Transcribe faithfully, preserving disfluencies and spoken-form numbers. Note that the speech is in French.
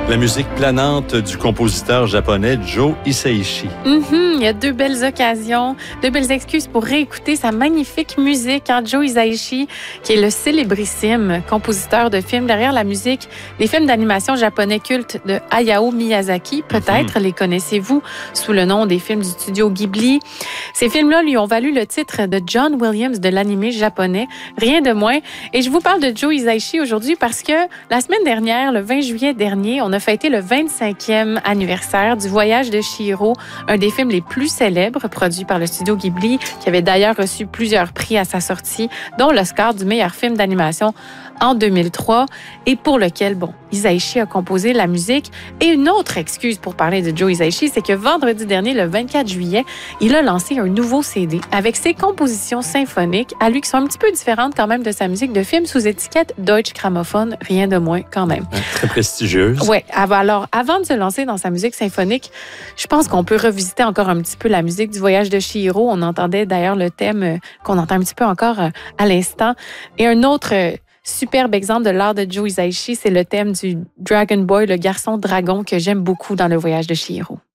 La musique planante du compositeur japonais Joe Hisaishi. Mm-hmm. Il y a deux belles occasions, deux belles excuses pour réécouter sa magnifique musique. Hein? Joe Hisaishi, qui est le célébrissime compositeur de films derrière la musique des films d'animation japonais cultes de Hayao Miyazaki. Peut-être mm-hmm. les connaissez-vous sous le nom des films du studio Ghibli. Ces films-là lui ont valu le titre de John Williams de l'animé japonais, rien de moins. Et je vous parle de Joe Hisaishi aujourd'hui parce que la semaine dernière, le vingt juillet dernier, on a fêté le vingt-cinquième anniversaire du Voyage de Chihiro, un des films les plus célèbres produits par le studio Ghibli, qui avait d'ailleurs reçu plusieurs prix à sa sortie, dont l'Oscar du meilleur film d'animation en deux mille trois, et pour lequel, bon, Hisaishi a composé la musique. Et une autre excuse pour parler de Joe Hisaishi, c'est que vendredi dernier, le vingt-quatre juillet, il a lancé un nouveau C D avec ses compositions symphoniques, à lui qui sont un petit peu différentes quand même de sa musique de film, sous étiquette Deutsche Grammophon, rien de moins quand même. Très prestigieuse. Oui, alors avant de se lancer dans sa musique symphonique, je pense qu'on peut revisiter encore un petit peu la musique du Voyage de Chihiro. On entendait d'ailleurs le thème qu'on entend un petit peu encore à l'instant. Et un autre superbe exemple de l'art de Joe Hisaishi, c'est le thème du Dragon Boy, le garçon dragon, que j'aime beaucoup dans le Voyage de Chihiro.